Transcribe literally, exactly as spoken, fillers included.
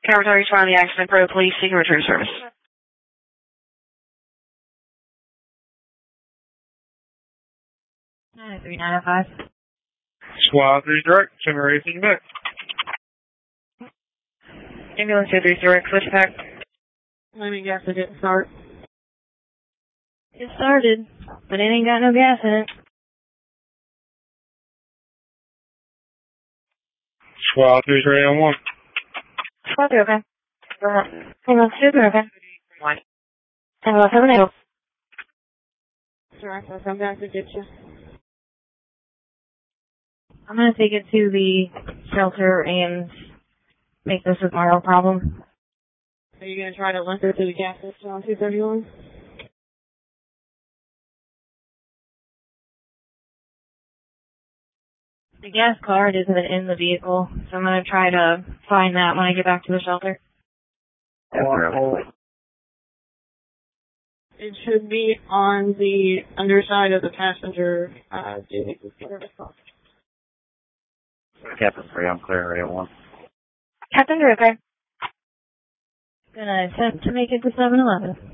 Territory responding to the accident, Pro Police, seeking return service. nine three nine oh five. Squad three direct, ten racing back. Ambulance two three direct, switch back. Flaming gas that didn't start. It started, but it ain't got no gas in it. Squad three three on one. Squad three, okay. Ambulance two three, okay. One. Ambulance seven eight. Direct, I'll come back to get you. I'm gonna take it to the shelter and make this a moral problem. Are you gonna try to link her to the gas station on two thirty-one? The gas card isn't in the vehicle, so I'm gonna try to find that when I get back to the shelter. It should be on the underside of the passenger uh, seat. Captain three, I'm clear, eight one. Captain three, okay. Gonna attempt to make it to seven eleven.